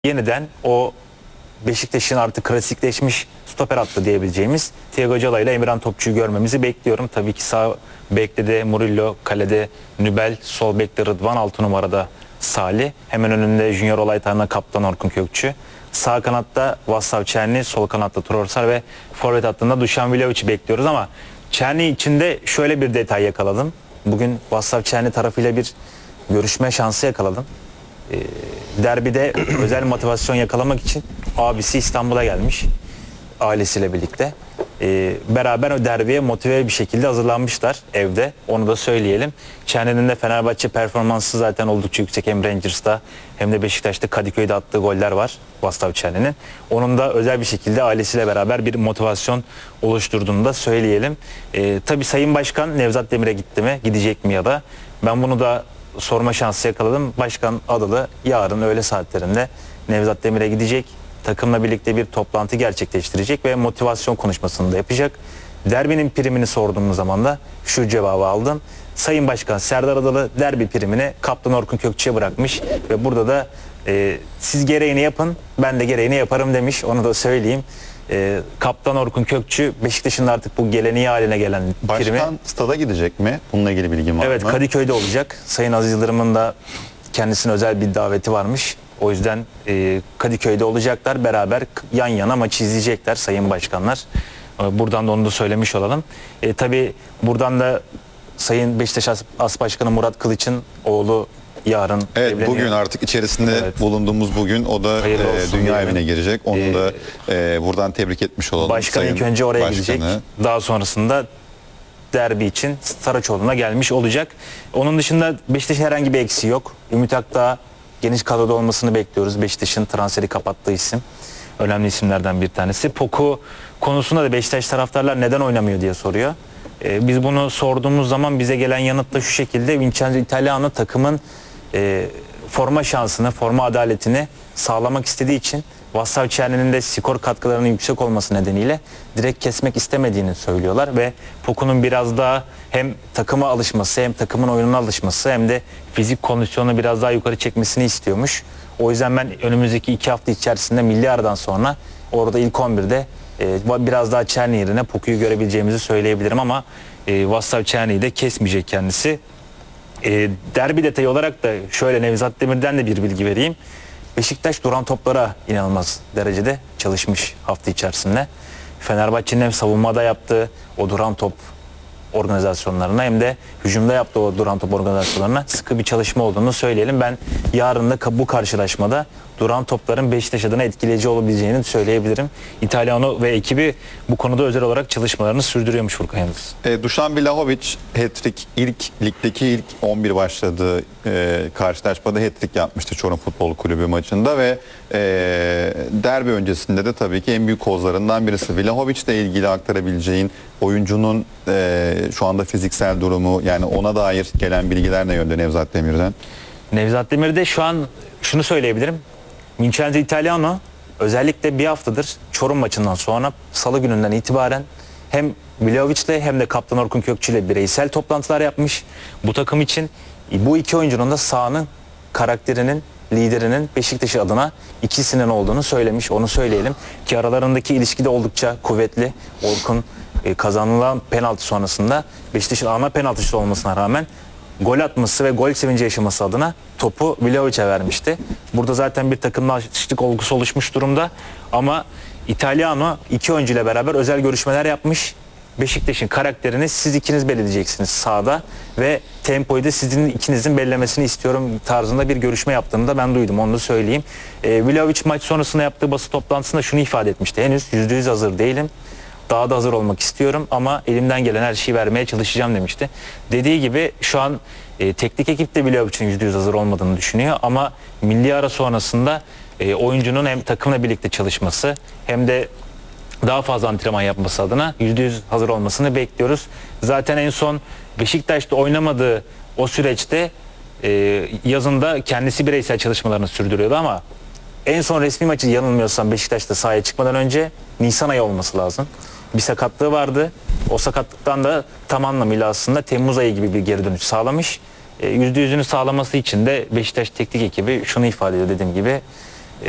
Yeniden o Beşiktaş'ın artık klasikleşmiş stoper hattı diyebileceğimiz Thiago Jala ile Emirhan Topçu'yu görmemizi bekliyorum. Tabii ki sağ bekte de Murillo, kalede Nübel, sol bekte Rıdvan, 6 numarada Salih. Hemen önünde Junior Olaytan'la kaptan Orkun Kökçü. Sağ kanatta Vaslav Černi, sol kanatta Trossard ve forvet hattında Dušan Vlahovic'i bekliyoruz ama Černi içinde şöyle bir detay yakaladım. Bugün Vaslav Černi tarafıyla bir görüşme şansı yakaladım. Derbide özel motivasyon yakalamak için abisi İstanbul'a gelmiş ailesiyle birlikte. Beraber o derbiye motive bir şekilde hazırlanmışlar evde. Onu da söyleyelim. Çerni'nin de Fenerbahçe performansı zaten oldukça yüksek. Hem Rangers'ta hem de Beşiktaş'ta Kadıköy'de attığı goller var Vaslav Černi'nin. Onun da özel bir şekilde ailesiyle beraber bir motivasyon oluşturduğunu da söyleyelim. Tabii Sayın Başkan Nevzat Demir'e gitti mi, gidecek mi ya da ben bunu da sorma şansı yakaladım. Başkan Adalı yarın öğle saatlerinde Nevzat Demir'e gidecek. Takımla birlikte bir toplantı gerçekleştirecek ve motivasyon konuşmasını da yapacak. Derbinin primini sorduğumuz zaman da şu cevabı aldım. Sayın Başkan Serdar Adalı derbi primini Kaptan Orkun Kökçü'ye bırakmış ve burada da siz gereğini yapın, ben de gereğini yaparım demiş. Onu da söyleyeyim. Kaptan Orkun Kökçü Beşiktaş'ın artık bu geleneği haline gelen primi. Başkan stada gidecek mi? Bununla ilgili bilgim var mı? Evet, Kadıköy'de olacak. Sayın Aziz Yıldırım'ın da kendisine özel bir daveti varmış. O yüzden Kadıköy'de olacaklar. Beraber yan yana maçı izleyecekler Sayın Başkanlar. Buradan da onu da söylemiş olalım. Tabii buradan da Sayın Beşiktaş As Başkanı Murat Kılıç'ın oğlu yarın evleniyor. Bugün artık içerisinde bulunduğumuz bugün o da dünya evine girecek. Onu da buradan tebrik etmiş olalım. Başkan ilk önce oraya gidecek. Daha sonrasında derbi için Saraçoğlu'na gelmiş olacak. Onun dışında Beşiktaş'ın herhangi bir eksiği yok. Ümit Akdağ geniş kadroda olmasını bekliyoruz. Beşiktaş'ın transferi kapattığı isim. Önemli isimlerden bir tanesi. Poku konusunda da Beşiktaş taraftarlar neden oynamıyor diye soruyor. Biz bunu sorduğumuz zaman bize gelen yanıt da şu şekilde: Vincenzo Italiano takımın forma şansını, forma adaletini sağlamak istediği için Vaslav Černi'nin de skor katkılarının yüksek olması nedeniyle direkt kesmek istemediğini söylüyorlar ve Poku'nun biraz daha hem takıma alışması, hem takımın oyununa alışması, hem de fizik kondisyonunu biraz daha yukarı çekmesini istiyormuş. O yüzden ben önümüzdeki 2 hafta içerisinde milli aradan sonra orada ilk 11'de biraz daha Černi yerine Poku'yu görebileceğimizi söyleyebilirim ama Vaslav Černi'yi de kesmeyecek kendisi. Derbi detayı olarak da şöyle Nevzat Demir'den de bir bilgi vereyim. Beşiktaş duran toplara inanılmaz derecede çalışmış hafta içerisinde. Fenerbahçe'nin hem savunmada yaptığı o duran top organizasyonlarına hem de hücumda yaptığı o duran top organizasyonlarına sıkı bir çalışma olduğunu söyleyelim. Ben yarın da bu karşılaşmada duran topların Beşiktaş adına etkileyici olabileceğini söyleyebilirim. İtalyano ve ekibi bu konuda özel olarak çalışmalarını sürdürüyormuş Furkan Yıldız. Dušan Vlahović hat-trick ligdeki ilk 11 başladığı karşılaşmada hat-trick yapmıştı Çorum Futbol Kulübü maçında ve derbi öncesinde de tabii ki en büyük kozlarından birisi. Vlahović ile ilgili aktarabileceğin oyuncunun şu anda fiziksel durumu, yani ona dair gelen bilgiler ne yönde Nevzat Demir'den? Nevzat Demir'de şu an şunu söyleyebilirim. Vincenzo Italiano özellikle bir haftadır Çorum maçından sonra salı gününden itibaren hem Vlahovic'le hem de Kaptan Orkun Kökçü ile bireysel toplantılar yapmış. Bu takım için bu iki oyuncunun da sahanın karakterinin, liderinin Beşiktaş adına ikisinin olduğunu söylemiş. Onu söyleyelim ki aralarındaki ilişki de oldukça kuvvetli. Orkun kazanılan penaltı sonrasında Beşiktaş'ın ana penaltıcısı olmasına rağmen gol atması ve gol sevinci yaşaması adına topu Vlahovic'e vermişti. Burada zaten bir takımlaştık olgusu oluşmuş durumda ama İtalyano iki oyuncu ile beraber özel görüşmeler yapmış. Beşiktaş'ın karakterini siz ikiniz belirleyeceksiniz sahada ve tempoyu da sizin ikinizin belirlemesini istiyorum tarzında bir görüşme yaptığını da ben duydum, onu da söyleyeyim. Vlahović maç sonrasında yaptığı basın toplantısında şunu ifade etmişti: henüz %100 hazır değilim. Daha da hazır olmak istiyorum ama elimden gelen her şeyi vermeye çalışacağım demişti. Dediği gibi şu an teknik ekip de Vlahovic'in %100 hazır olmadığını düşünüyor ama milli ara sonrasında oyuncunun hem takımla birlikte çalışması hem de daha fazla antrenman yapması adına %100 hazır olmasını bekliyoruz. Zaten en son Beşiktaş'ta oynamadığı o süreçte yazında kendisi bireysel çalışmalarını sürdürüyordu ama en son resmi maçı yanılmıyorsam Beşiktaş'ta sahaya çıkmadan önce Nisan ayı olması lazım. Bir sakatlığı vardı. O sakatlıktan da tam anlamıyla aslında Temmuz ayı gibi bir geri dönüş sağlamış. %100'ünü sağlaması için de Beşiktaş teknik ekibi şunu ifade ediyor dediğim gibi: